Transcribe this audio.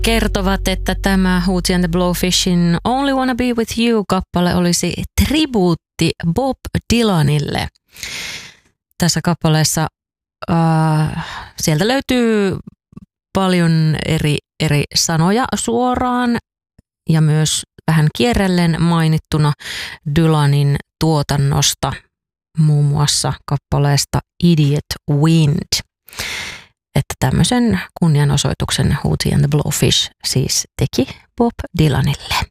kertovat, että tämä Hootie and the Blowfishin Only Wanna Be With You-kappale olisi tribuutti Bob Dylanille. Tässä kappaleessa sieltä löytyy paljon eri sanoja suoraan ja myös vähän kierrellen mainittuna Dylanin tuotannosta, muun muassa kappaleesta Idiot Wind. Että tämmöisen kunnianosoituksen Hootie and the Blowfish siis teki Bob Dylanille.